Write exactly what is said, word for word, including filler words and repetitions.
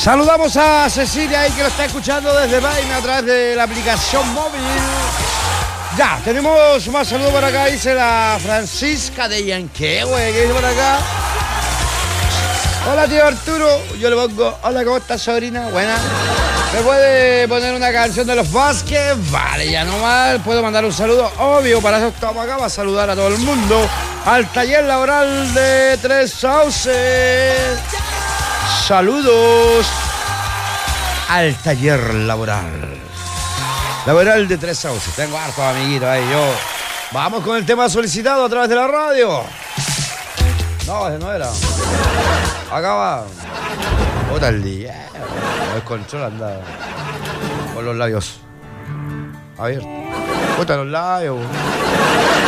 Saludamos a Cecilia ahí que lo está escuchando desde Vaina a través de la aplicación móvil. Ya, tenemos más saludos por acá, dice la Francisca de Yanquehue, que dice por acá. Hola tío Arturo, yo le pongo, hola, ¿cómo estás sobrina? Buena. ¿Me puede poner una canción de los Vázquez? Vale, ya no mal, puedo mandar un saludo, obvio, para eso estamos acá, para saludar a todo el mundo. Al taller laboral de Tres Sauces. Saludos al taller laboral. Laboral de Tres Sauces. Tengo hartos amiguitos ahí, yo. Vamos con el tema solicitado a través de la radio. No, ese no era. Acá va. Otra el día. El control anda con los labios abiertos. Puta los labios.